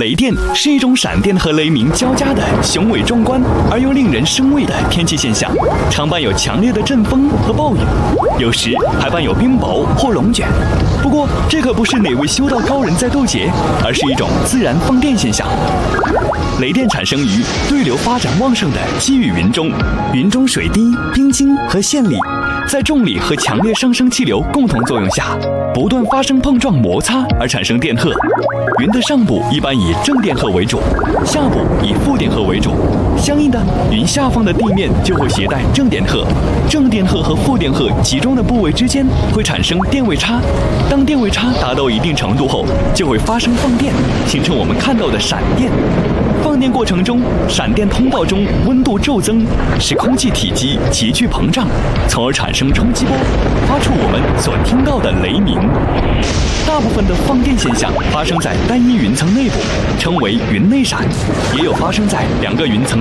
雷电是一种闪电和雷鸣交加的雄伟壮观而又令人生畏的天气现象，常伴有强烈的阵风和暴雨，有时还伴有冰雹或龙卷。不过，这可不是哪位修道高人在斗劫，而是一种自然放电现象。雷电产生于对流发展旺盛的积雨云中，云中水滴、冰晶和线粒在重力和强烈上升气流共同作用下，不断发生碰撞摩擦而产生电荷。云的上部一般以正电荷为主，下部以负电荷为主。相应的，云下方的地面就会携带正电荷，正电荷和负电荷集中的部位之间会产生电位差。当电位差达到一定程度后，就会发生放电，形成我们看到的闪电。放电过程中，闪电通道中温度骤增，使空气体积急剧膨胀，从而产生冲击波，发出我们所听到的雷鸣。大部分的放电现象发生在单一云层内部，称为云内闪，也有发生在两个云层